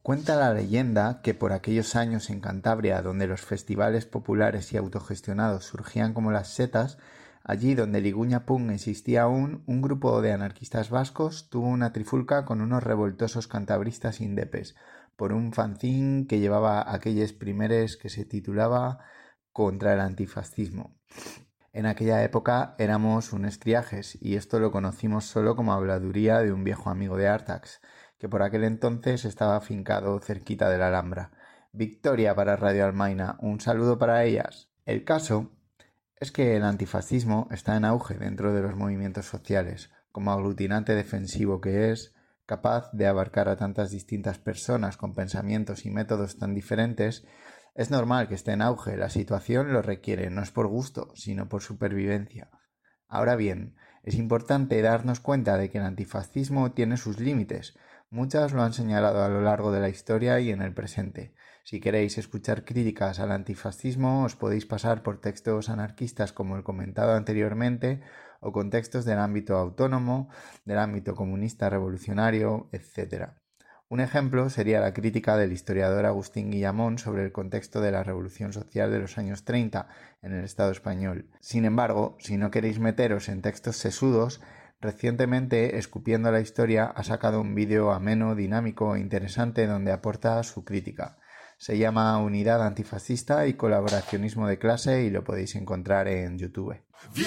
Cuenta la leyenda que por aquellos años en Cantabria, donde los festivales populares y autogestionados surgían como las setas, allí donde Liguña Punk existía aún, un grupo de anarquistas vascos tuvo una trifulca con unos revoltosos cantabristas indepes, por un fanzín que llevaba aquellos primeros que se titulaba Contra el antifascismo. En aquella época éramos unos criajes y esto lo conocimos solo como habladuría de un viejo amigo de Artax, que por aquel entonces estaba afincado cerquita de la Alhambra. Victoria para Radio Almaina, un saludo para ellas. El caso es que el antifascismo está en auge dentro de los movimientos sociales, como aglutinante defensivo que es, capaz de abarcar a tantas distintas personas con pensamientos y métodos tan diferentes. Es normal que esté en auge, la situación lo requiere, no es por gusto, sino por supervivencia. Ahora bien, es importante darnos cuenta de que el antifascismo tiene sus límites. Muchas lo han señalado a lo largo de la historia y en el presente. Si queréis escuchar críticas al antifascismo, os podéis pasar por textos anarquistas como el comentado anteriormente, o con textos del ámbito autónomo, del ámbito comunista revolucionario, etc. Un ejemplo sería la crítica del historiador Agustín Guillamón sobre el contexto de la Revolución Social de los años 30 en el Estado español. Sin embargo, si no queréis meteros en textos sesudos, recientemente Escupiendo la Historia ha sacado un vídeo ameno, dinámico e interesante donde aporta su crítica. Se llama Unidad Antifascista y Colaboracionismo de Clase y lo podéis encontrar en YouTube.